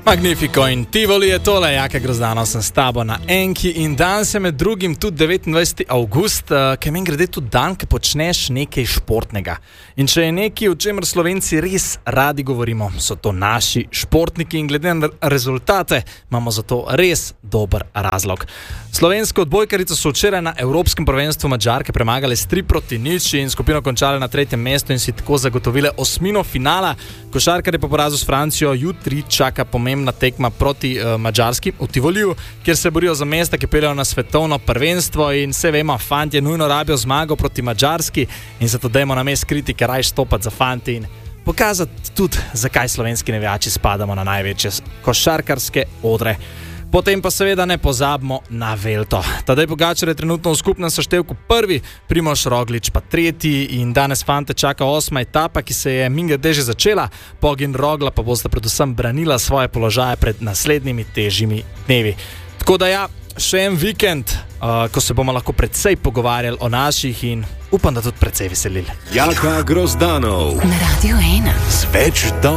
Magnifico in Tivoli je tole, Jaka Grozdanov sem s tabo na Enki in danes je med drugim tudi 29. avgust, ki meni grede tudi dan, ki počneš nekaj športnega. In če je nekaj, o čemer Slovenci res radi govorimo, so to naši športniki in glede na rezultate imamo za to res dober razlog. Slovensko odbojkarico so včeraj na Evropskem prvenstvu Madžarke premagale s 3-0 in skupino končale na 3. mestu in si tako zagotovile osmino finala. Košarkarje po porazu s Francijo jutri čaka pomembna tekma proti Madžarski v Tivoliju, kjer se borijo za mesta, ki peljejo na svetovno prvenstvo in vse vemo, fantje nujno rabijo zmago proti Madžarski in zato dajmo namesto kritike raj stopati za fanti in pokazati tudi, zakaj slovenski navijači spadamo na največje košarkarske odre. Potem pa seveda ne pozabimo na Velto. Tadej Pogačar je trenutno v skupnem seštevku prvi, Primož Roglič pa tretji in danes fante čaka 8. etapa, ki se je mingade že začela. Pog in Rogla pa bosta predvsem branila svoje položaje pred naslednjimi težjimi dnevi. Tako da ja, še en vikend, ko se bomo lahko precej pogovarjali o naših in upam, da tudi precej veselili. Jaka Grozdanov na Radio 1 z več